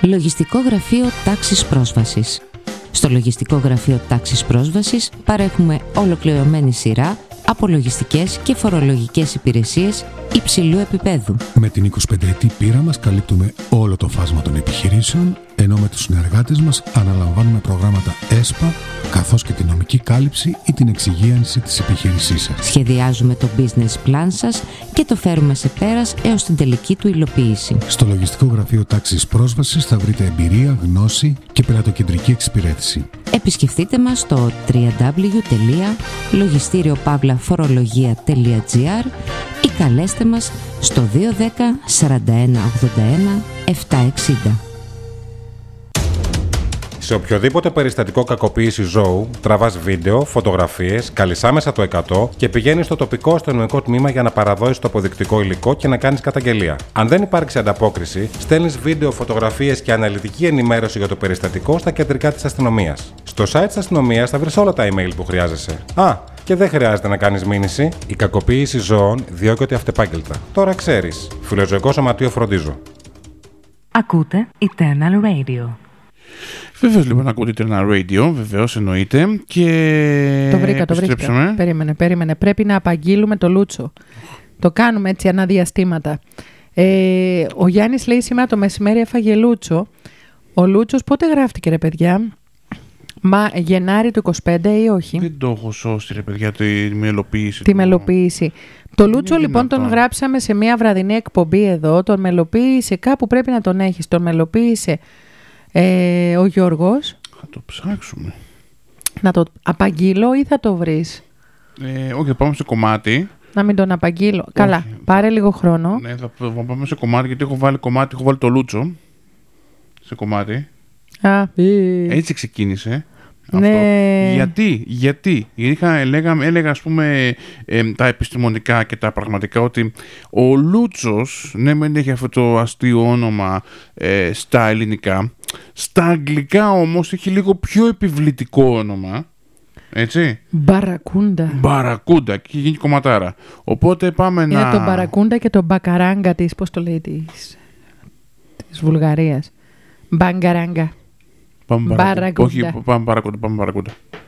Λογιστικό Γραφείο Τάξης Πρόσβασης. Στο Λογιστικό Γραφείο Τάξης Πρόσβασης παρέχουμε ολοκληρωμένη σειρά από λογιστικές και φορολογικές υπηρεσίες υψηλού επίπεδου. Με την 25ετή πείρα μας καλύπτουμε όλο το φάσμα των επιχειρήσεων, ενώ με τους συνεργάτες μας αναλαμβάνουμε προγράμματα ΕΣΠΑ, καθώς και την νομική κάλυψη ή την εξυγίανση της επιχείρησής σας. Σχεδιάζουμε το business plan σας και το φέρουμε σε πέρας έως την τελική του υλοποίηση. Στο Λογιστικό Γραφείο Τάξης Πρόσβασης θα βρείτε εμπειρία, γνώση και πελατοκεντρική εξυπηρέτηση. Επισκεφτείτε μας στο www.logisteriopavlaforologia.gr ή καλέστε μας στο 210 41 81 760. Σε οποιοδήποτε περιστατικό κακοποίησης ζώου, τραβάς βίντεο, φωτογραφίες, καλείς άμεσα το 100 και πηγαίνεις στο τοπικό αστυνομικό τμήμα για να παραδώσεις το αποδεικτικό υλικό και να κάνεις καταγγελία. Αν δεν υπάρξει ανταπόκριση, στέλνεις βίντεο, φωτογραφίες και αναλυτική ενημέρωση για το περιστατικό στα κεντρικά της αστυνομίας. Στο site της αστυνομίας θα βρεις όλα τα email που χρειάζεσαι. Και δεν χρειάζεται να κάνεις μήνυση. Η κακοποίηση ζώων διώκεται αυτεπάγγελτα. Τώρα ξέρεις. Φιλοζωικό Σωματείο Φροντίζω. Ακούτε Eternal Radio. Βεβαίως λοιπόν ακούτε Eternal Radio, βεβαίως εννοείται. Και το βρήκα. Περίμενε. Πρέπει να απαγγείλουμε το Λούτσο. Το κάνουμε έτσι αναδιαστήματα. Ο Γιάννης λέει σήμερα το μεσημέρι έφαγε Λούτσο. Ο Λούτσος πότε γράφτηκε ρε παιδιά? Γενάρη του 25 ή όχι? Δεν το έχω σώσει ρε παιδιά τη μελοποίηση. Τη μελοποίηση. Το Λούτσο λοιπόν τον γράψαμε σε μια βραδινή εκπομπή εδώ. Τον μελοποίησε, κάπου πρέπει να τον έχεις. Τον μελοποίησε ο Γιώργος. Θα το ψάξουμε. Να το απαγγείλω ή θα το βρεις? Όχι, θα πάμε σε κομμάτι. Να μην τον απαγγείλω. Όχι. Καλά, πάρε λίγο χρόνο. Ναι, θα πάμε σε κομμάτι γιατί έχω βάλει το Λούτσο σε κομμάτι. Έτσι ξεκίνησε. Ναι. Αυτό. Γιατί έλεγα ας πούμε τα επιστημονικά και τα πραγματικά ότι ο Λούτσος, ναι μεν έχει αυτό το αστείο όνομα στα ελληνικά, στα αγγλικά όμως έχει λίγο πιο επιβλητικό όνομα, έτσι. Μπαρακούντα και γίνει κομματάρα. Οπότε πάμε να... Είναι το Μπαρακούντα και το Μπακαράγκα της, πώς το λέει, της Βουλγαρίας. Μπαγκαράγκα. Όχι, πάμε Μπαρακούντα.